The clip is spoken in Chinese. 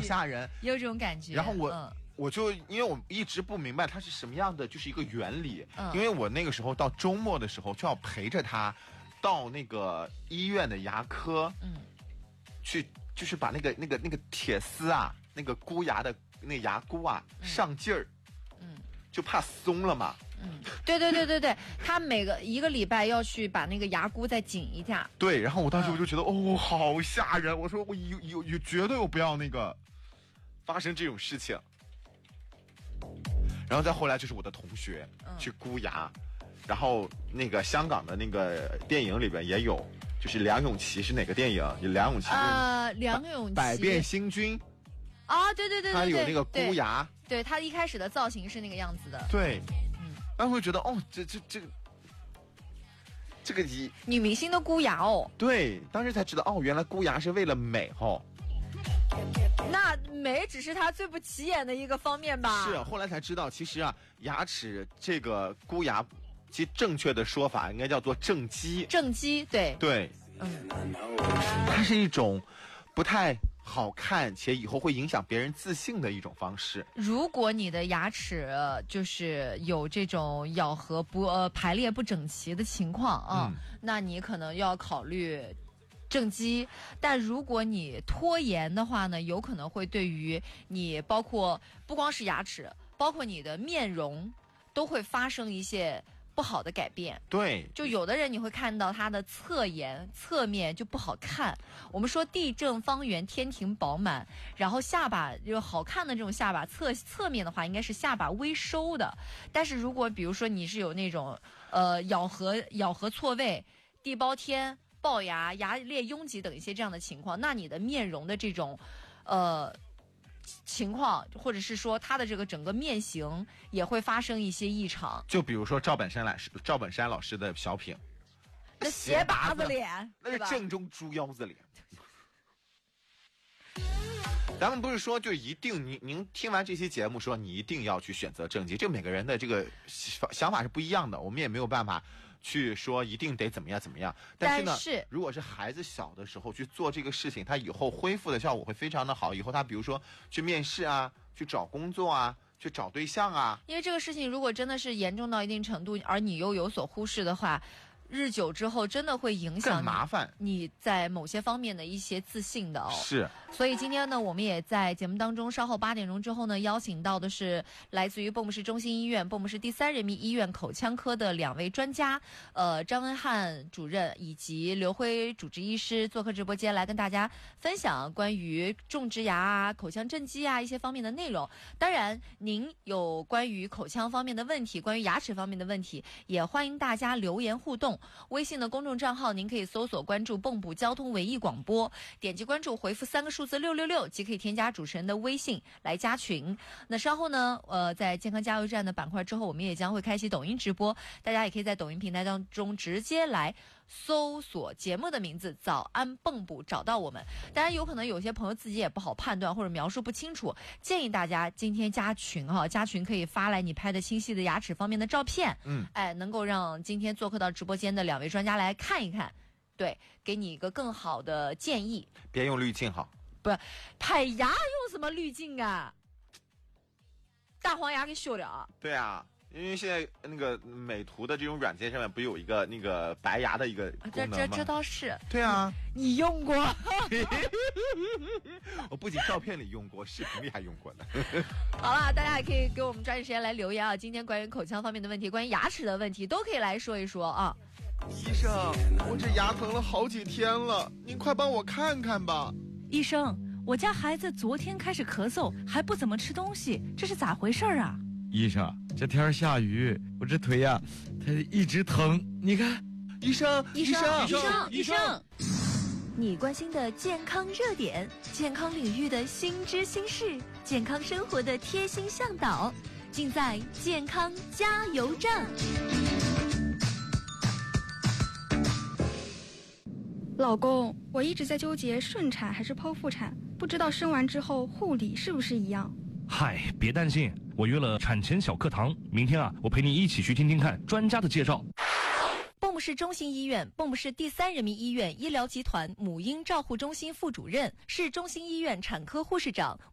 吓人， 也有这种感觉。 然后我就因为我一直不明白它是什么样的，就是一个原理。因为我那个时候到周末的时候就要陪着他到那个医院的牙科，去就是把那个铁丝啊，那个箍牙的那牙箍啊上劲儿，就怕松了嘛。 对，他一个礼拜要去把那个牙箍再紧一下。 对，然后我当时我就觉得好吓人，我说我有绝对我不要那个发生这种事情。然后再后来就是我的同学去箍牙，然后那个香港的那个电影里边也有，就是梁咏琪是哪个电影？有梁咏琪百变星君啊，对， 他有那个箍牙， 对他一开始的造型是那个样子的， 对，然后会觉得这个女明星的箍牙哦， 对，当时才知道原来箍牙是为了美哦。 那美只是它最不起眼的一个方面吧？ 是，后来才知道，其实啊，牙齿这个箍牙，其实正确的说法应该叫做正畸。 正畸，对， 它是一种不太好看且以后会影响别人自信的一种方式。 如果你的牙齿就是有这种咬合排列不整齐的情况啊，那你可能要考虑正畸。但如果你拖延的话呢，有可能会对于你包括不光是牙齿，包括你的面容都会发生一些不好的改变。 对， 就有的人你会看到他的侧面就不好看。我们说地正方圆天庭饱满，然后下巴就好看的这种下巴侧面的话应该是下巴微收的。但是如果比如说你是有那种咬合错位、地包天、龅牙、牙列拥挤等一些这样的情况，那你的面容的这种情况，或者是说他的这个整个面型也会发生一些异常。 就比如说赵本山老师的小品， 那斜拔子脸， 那是正宗猪腰子脸。咱们不是说就一定您听完这期节目说你一定要去选择正畸，这每个人的这个想法是不一样的，我们也没有办法去说一定得怎么样。但是呢，如果是孩子小的时候去做这个事情，他以后恢复的效果会非常的好。以后他比如说去面试啊，去找工作啊，去找对象啊， 因为这个事情如果真的是严重到一定程度，而你又有所忽视的话，日久之后真的会影响更麻烦你在某些方面的一些自信的是。 所以今天呢，我们也在节目当中稍后8点钟之后呢，邀请到的是来自于蚌埠市中心医院蚌埠市第3人民医院口腔科的2位专家，张恩汉主任以及刘辉主治医师做客直播间，来跟大家分享关于种植牙啊、口腔正畸啊一些方面的内容。当然，您有关于口腔方面的问题，关于牙齿方面的问题，也欢迎大家留言互动。微信的公众账号您可以搜索关注蚌埠交通文艺广播，点击关注回复3个数字666即可以添加主持人的微信来加群。那稍后呢在健康加油站的板块之后，我们也将会开启抖音直播，大家也可以在抖音平台当中直接来搜索节目的名字早安蚌埠找到我们。当然有可能有些朋友自己也不好判断或者描述不清楚，建议大家今天加群加群可以发来你拍的清晰的牙齿方面的照片，能够让今天做客到直播间的2位专家来看一看，对，给你一个更好的建议。 别用滤镜好， 不是拍牙用什么滤镜啊？大黄牙给修了。 对啊，因为现在那个美图的这种软件上面不有一个那个白牙的一个功能吗？ 这倒是。 对啊， 你用过？ 我不仅照片里用过，视频里还用过呢。 好了，大家也可以给我们抓紧时间来留言啊！今天关于口腔方面的问题，关于牙齿的问题，都可以来说一说啊。 医生，我这牙疼了好几天了，您快帮我看看吧。 医生，我家孩子昨天开始咳嗽，还不怎么吃东西，这是咋回事啊？ 医生，这天下雨，我这腿呀，它一直疼。你看， 医生， 你关心的健康热点，健康领域的新知新事，健康生活的贴心向导，尽在健康加油站。 老公，我一直在纠结顺产还是剖腹产，不知道生完之后护理是不是一样。 嗨，别担心，我约了产前小课堂，明天我陪你一起去听听看专家的介绍。 蚌埠市中心医院、蚌埠市第3人民医院医疗集团母婴照护中心副主任，市中心医院产科护士长。